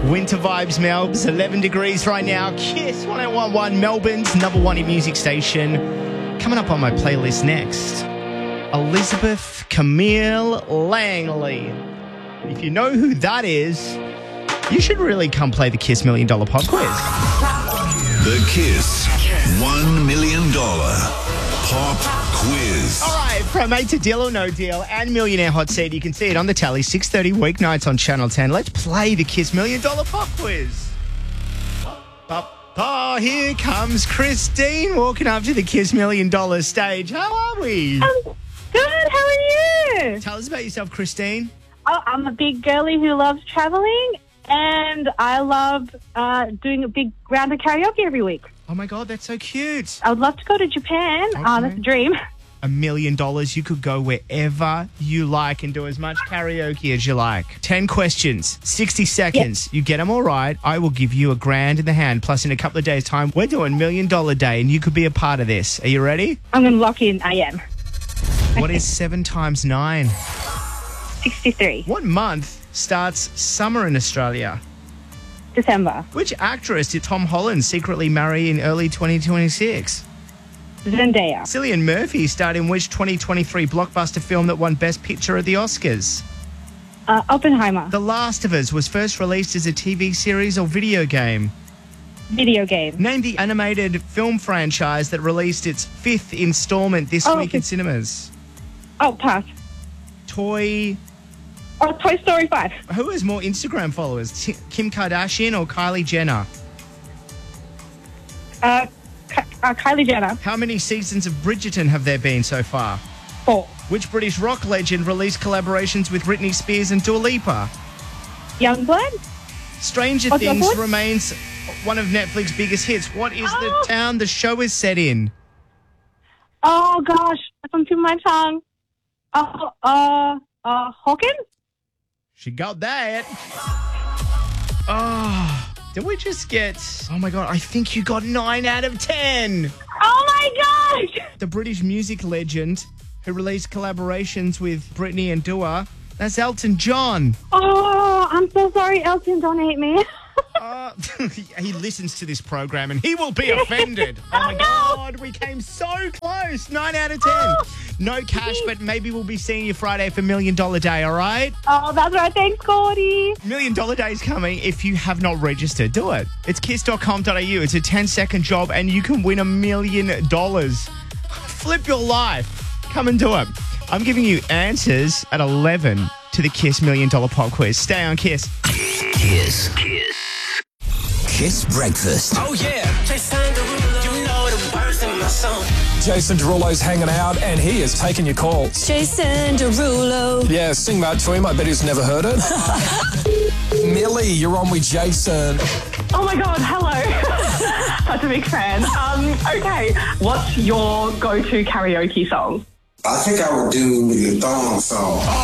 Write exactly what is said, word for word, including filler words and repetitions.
Winter vibes, Melbs. eleven degrees right now. Kiss one oh one point one, Melbourne's number one in music station. Coming up on my playlist next, Elizabeth Camille Langley. If you know who that is, you should really come play the Kiss Million Dollar Pop Quiz. The Kiss one million dollar Pop Quiz. All right, from A to Deal or No Deal and Millionaire Hot Seat, you can see it on the tally, six thirty weeknights on Channel ten. Let's play the Kiss Million Dollar Pop Quiz. Oh, here comes Christine walking up to the Kiss Million Dollar stage. How are we? I'm good. How are you? Tell us about yourself, Christine. Oh, I'm a big girly who loves traveling, and I love uh, doing a big round of karaoke every week. Oh, my God, that's so cute. I would love to go to Japan. Okay. Uh, that's a dream. A million dollars. You could go wherever you like and do as much karaoke as you like. ten questions, sixty seconds. Yep. You get them all right, I will give you a grand in the hand. Plus, in a couple of days' time, we're doing Million Dollar Day, and you could be a part of this. Are you ready? I'm going to lock in. I am. What Okay. is seven times nine? sixty-three. What month starts summer in Australia? December. Which actress did Tom Holland secretly marry in early twenty twenty-six? Zendaya. Cillian Murphy starred in which twenty twenty-three blockbuster film that won Best Picture at the Oscars? Uh, Oppenheimer. The Last of Us was first released as a T V series or video game. Video game. Name the animated film franchise that released its fifth installment this Oh, week in okay. cinemas. Oh, pass. Toy... Oh, Toy Story five. Who has more Instagram followers, T- Kim Kardashian or Kylie Jenner? Uh, Ky- uh, Kylie Jenner. How many seasons of Bridgerton have there been so far? Four. Which British rock legend released collaborations with Britney Spears and Dua Lipa? Youngblood. Stranger What's Things that one? remains one of Netflix's biggest hits. What is Oh. the town the show is set in? Oh, gosh. That's on the tip of my tongue. Oh, uh, uh, Hawkins? She got that. Oh, did we just get... Oh, my God, I think you got nine out of ten. Oh, my gosh. The British music legend who released collaborations with Britney and Dua, that's Elton John. Oh, I'm so sorry, Elton. Don't hate me. Uh, he listens to this program and he will be offended. Oh, my Oh, no. God, we came so close. nine out of ten. Oh. No cash, but maybe we'll be seeing you Friday for Million Dollar Day, all right? Oh, that's right. Thanks, Gordy. Million Dollar Day is coming. If you have not registered, do it. It's kiss dot com dot a u. It's a ten second job and you can win a million dollars. Flip your life. Come and do it. I'm giving you answers at eleven to the Kiss Million Dollar Pop Quiz. Stay on Kiss. Kiss. Kiss. Kiss Breakfast. Oh yeah, Jason Derulo, you know the words in my song. Jason Derulo's hanging out and he is taking your calls. Jason Derulo. Yeah, sing that to him. I bet he's never heard it. Millie, you're on with Jason. Oh my God, hello. Such a big fan. Um, okay, what's your go-to karaoke song? I think I would do the thong song.